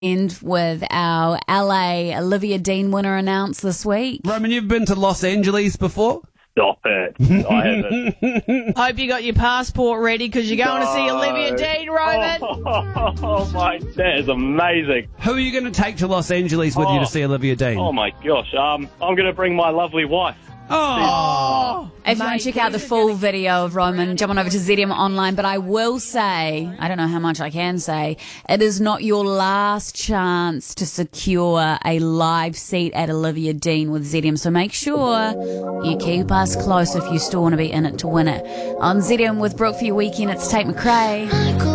end with our LA Olivia Dean winner announced this week. Roman, you've been to Los Angeles before? Stop it. I haven't. Hope you got your passport ready because you're going to see Olivia Dean, Roman. Oh, my, that is amazing. Who are you going to take to Los Angeles with you to see Olivia Dean? Oh, my gosh. I'm going to bring my lovely wife. Oh. If you want to check out the full video of Roman, jump on over to ZM Online. But I will say, I don't know how much I can say, it is not your last chance to secure a live seat at Olivia Dean with ZM. So make sure you keep us close if you still want to be in it to win it. On ZM with Brooke for your weekend, it's Tate McRae.